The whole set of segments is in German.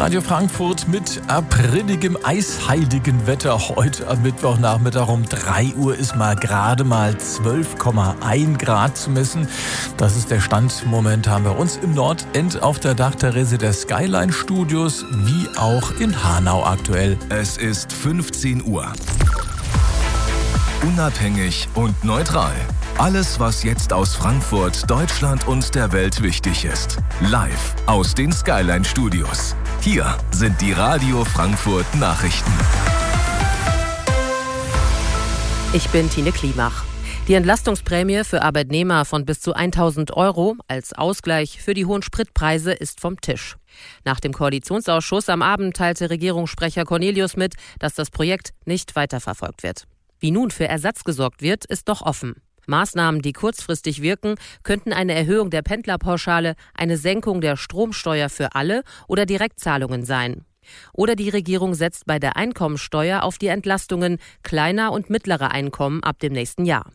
Radio Frankfurt mit apriligem, eisheiligen Wetter. Heute am Mittwochnachmittag um 3 Uhr ist gerade mal 12,1 Grad zu messen. Das ist der Stand momentan bei uns im Nordend auf der Dachterrasse der Skyline Studios, wie auch in Hanau aktuell. Es ist 15 Uhr. Unabhängig und neutral. Alles, was jetzt aus Frankfurt, Deutschland und der Welt wichtig ist. Live aus den Skyline Studios. Hier sind die Radio Frankfurt Nachrichten. Ich bin Tine Klimach. Die Entlastungsprämie für Arbeitnehmer von bis zu 1.000 € als Ausgleich für die hohen Spritpreise ist vom Tisch. Nach dem Koalitionsausschuss am Abend teilte Regierungssprecher Cornelius mit, dass das Projekt nicht weiterverfolgt wird. Wie nun für Ersatz gesorgt wird, ist noch offen. Maßnahmen, die kurzfristig wirken, könnten eine Erhöhung der Pendlerpauschale, eine Senkung der Stromsteuer für alle oder Direktzahlungen sein. Oder die Regierung setzt bei der Einkommensteuer auf die Entlastungen kleiner und mittlerer Einkommen ab dem nächsten Jahr.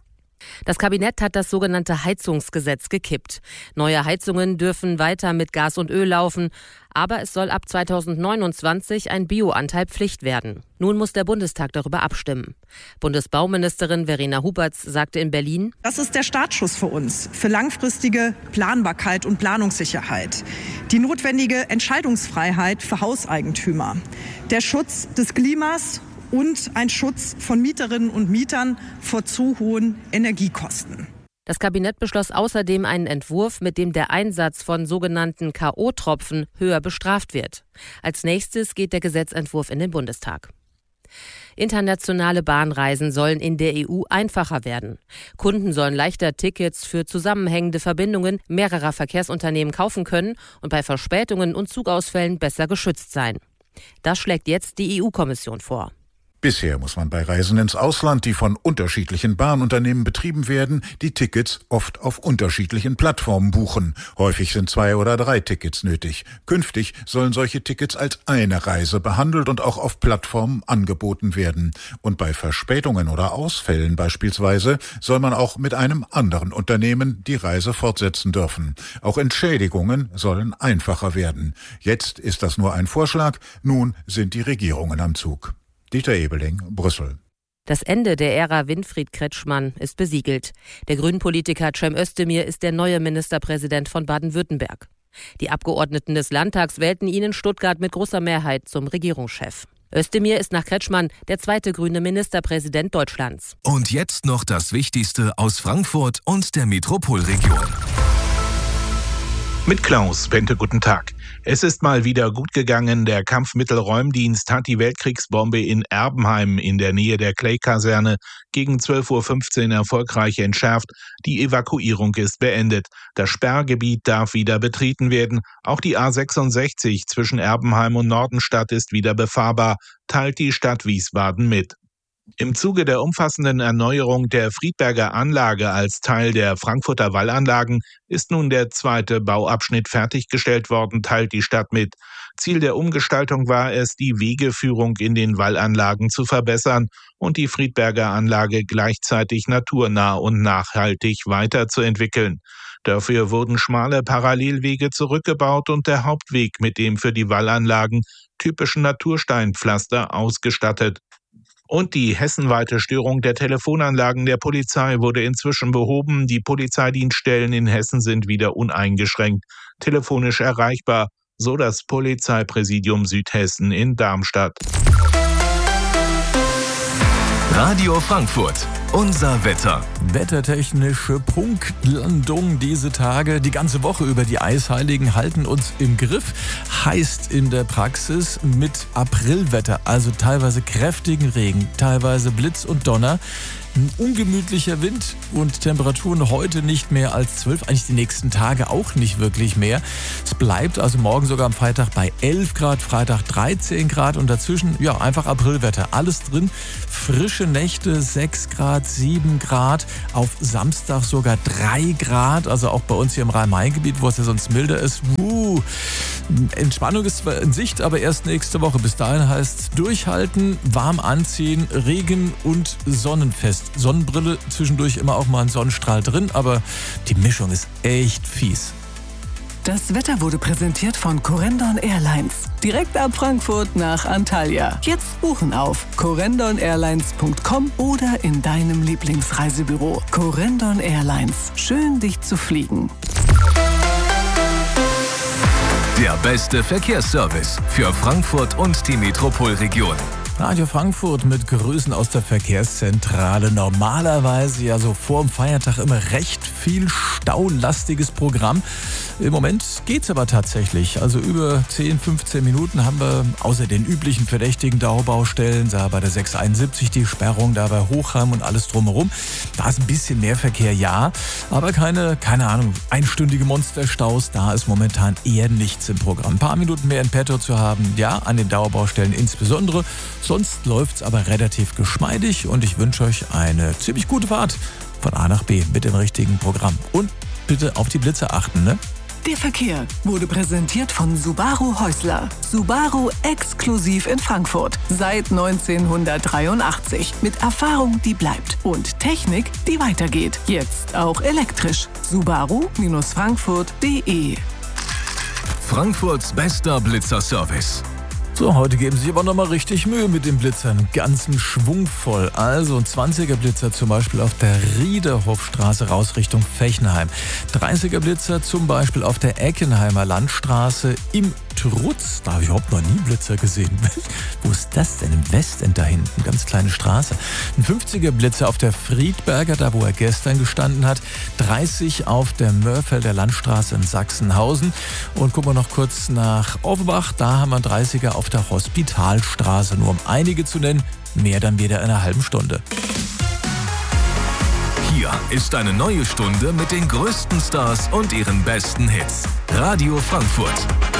Das Kabinett hat das sogenannte Heizungsgesetz gekippt. Neue Heizungen dürfen weiter mit Gas und Öl laufen, aber es soll ab 2029 ein Bioanteil Pflicht werden. Nun muss der Bundestag darüber abstimmen. Bundesbauministerin Verena Huberts sagte in Berlin: Das ist der Startschuss für uns, für langfristige Planbarkeit und Planungssicherheit. Die notwendige Entscheidungsfreiheit für Hauseigentümer. Der Schutz des Klimas und ein Schutz von Mieterinnen und Mietern vor zu hohen Energiekosten. Das Kabinett beschloss außerdem einen Entwurf, mit dem der Einsatz von sogenannten K.O.-Tropfen höher bestraft wird. Als nächstes geht der Gesetzentwurf in den Bundestag. Internationale Bahnreisen sollen in der EU einfacher werden. Kunden sollen leichter Tickets für zusammenhängende Verbindungen mehrerer Verkehrsunternehmen kaufen können und bei Verspätungen und Zugausfällen besser geschützt sein. Das schlägt jetzt die EU-Kommission vor. Bisher muss man bei Reisen ins Ausland, die von unterschiedlichen Bahnunternehmen betrieben werden, die Tickets oft auf unterschiedlichen Plattformen buchen. Häufig sind 2 oder 3 Tickets nötig. Künftig sollen solche Tickets als eine Reise behandelt und auch auf Plattformen angeboten werden. Und bei Verspätungen oder Ausfällen beispielsweise soll man auch mit einem anderen Unternehmen die Reise fortsetzen dürfen. Auch Entschädigungen sollen einfacher werden. Jetzt ist das nur ein Vorschlag, nun sind die Regierungen am Zug. Dieter Ebeling, Brüssel. Das Ende der Ära Winfried Kretschmann ist besiegelt. Der Grünen-Politiker Cem Özdemir ist der neue Ministerpräsident von Baden-Württemberg. Die Abgeordneten des Landtags wählten ihn in Stuttgart mit großer Mehrheit zum Regierungschef. Özdemir ist nach Kretschmann der zweite grüne Ministerpräsident Deutschlands. Und jetzt noch das Wichtigste aus Frankfurt und der Metropolregion. Mit Klaus Bente, guten Tag. Es ist mal wieder gut gegangen. Der Kampfmittelräumdienst hat die Weltkriegsbombe in Erbenheim in der Nähe der Clay-Kaserne gegen 12:15 Uhr erfolgreich entschärft. Die Evakuierung ist beendet. Das Sperrgebiet darf wieder betreten werden. Auch die A66 zwischen Erbenheim und Nordenstadt ist wieder befahrbar, teilt die Stadt Wiesbaden mit. Im Zuge der umfassenden Erneuerung der Friedberger Anlage als Teil der Frankfurter Wallanlagen ist nun der zweite Bauabschnitt fertiggestellt worden, teilt die Stadt mit. Ziel der Umgestaltung war es, die Wegeführung in den Wallanlagen zu verbessern und die Friedberger Anlage gleichzeitig naturnah und nachhaltig weiterzuentwickeln. Dafür wurden schmale Parallelwege zurückgebaut und der Hauptweg mit dem für die Wallanlagen typischen Natursteinpflaster ausgestattet. Und die hessenweite Störung der Telefonanlagen der Polizei wurde inzwischen behoben. Die Polizeidienststellen in Hessen sind wieder uneingeschränkt telefonisch erreichbar, so das Polizeipräsidium Südhessen in Darmstadt. Radio Frankfurt, unser Wetter. Wettertechnische Punktlandung diese Tage. Die ganze Woche über die Eisheiligen halten uns im Griff. Heißt in der Praxis mit Aprilwetter, also teilweise kräftigen Regen, teilweise Blitz und Donner. Ein ungemütlicher Wind und Temperaturen heute nicht mehr als 12, eigentlich die nächsten Tage auch nicht wirklich mehr. Es bleibt also morgen sogar am Freitag bei 11 Grad, Freitag 13 Grad und dazwischen ja einfach Aprilwetter. Alles drin, frische Nächte, 6 Grad, 7 Grad, auf Samstag sogar 3 Grad, also auch bei uns hier im Rhein-Main-Gebiet, wo es ja sonst milder ist. Entspannung ist zwar in Sicht, aber erst nächste Woche. Bis dahin heißt es durchhalten, warm anziehen, Regen und Sonnenfest. Sonnenbrille, zwischendurch immer auch mal ein Sonnenstrahl drin, aber die Mischung ist echt fies. Das Wetter wurde präsentiert von Corendon Airlines. Direkt ab Frankfurt nach Antalya. Jetzt buchen auf corendonairlines.com oder in deinem Lieblingsreisebüro. Corendon Airlines. Schön, dich zu fliegen. Der beste Verkehrsservice für Frankfurt und die Metropolregion. Radio Frankfurt mit Grüßen aus der Verkehrszentrale. Normalerweise ja so vor dem Feiertag immer recht viel staulastiges Programm. Im Moment geht's aber tatsächlich. Also über 10, 15 Minuten haben wir außer den üblichen verdächtigen Dauerbaustellen, da bei der 671 die Sperrung, da bei Hochheim und alles drumherum. Da ist ein bisschen mehr Verkehr, ja, aber keine Ahnung, einstündige Monsterstaus, da ist momentan eher nichts im Programm. Ein paar Minuten mehr in petto zu haben, ja, an den Dauerbaustellen insbesondere. Sonst läuft's aber relativ geschmeidig und ich wünsche euch eine ziemlich gute Fahrt von A nach B mit dem richtigen Programm. Und bitte auf die Blitze achten, ne? Der Verkehr wurde präsentiert von Subaru Häusler. Subaru exklusiv in Frankfurt. Seit 1983. Mit Erfahrung, die bleibt. Und Technik, die weitergeht. Jetzt auch elektrisch. Subaru-Frankfurt.de. Frankfurts bester Blitzerservice. So, heute geben sie sich aber nochmal richtig Mühe mit den Blitzern. Ganzen schwungvoll. Also ein 20er Blitzer zum Beispiel auf der Riederhofstraße raus Richtung Fechenheim. 30er Blitzer zum Beispiel auf der Eckenheimer Landstraße im Trutz. Da habe ich überhaupt noch nie Blitzer gesehen. Wo ist das denn? Im Westend da hinten. Ganz kleine Straße. Ein 50er Blitzer auf der Friedberger, da wo er gestern gestanden hat. 30 auf der Mörfelder Landstraße in Sachsenhausen. Und gucken wir noch kurz nach Offenbach. Da haben wir einen 30er auf der Hospitalstraße. Nur um einige zu nennen. Mehr dann wieder in einer halben Stunde. Hier ist eine neue Stunde mit den größten Stars und ihren besten Hits. Radio Frankfurt.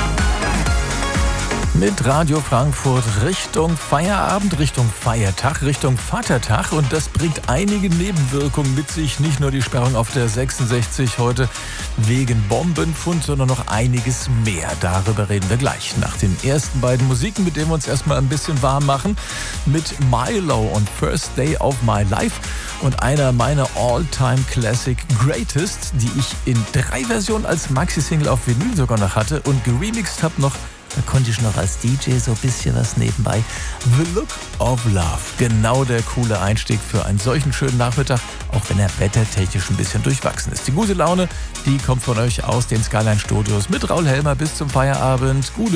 Mit Radio Frankfurt Richtung Feierabend, Richtung Feiertag, Richtung Vatertag. Und das bringt einige Nebenwirkungen mit sich. Nicht nur die Sperrung auf der 66 heute wegen Bombenfund, sondern noch einiges mehr. Darüber reden wir gleich nach den ersten beiden Musiken, mit denen wir uns erstmal ein bisschen warm machen. Mit Milo und First Day of My Life und einer meiner All-Time Classic Greatest, die ich in 3 Versionen als Maxi-Single auf Vinyl sogar noch hatte und geremixed habe noch. Da konnte ich noch als DJ so ein bisschen was nebenbei. The Look of Love. Genau der coole Einstieg für einen solchen schönen Nachmittag, auch wenn er wettertechnisch ein bisschen durchwachsen ist. Die gute Laune, die kommt von euch aus den Skyline Studios mit Raul Helmer bis zum Feierabend. Gute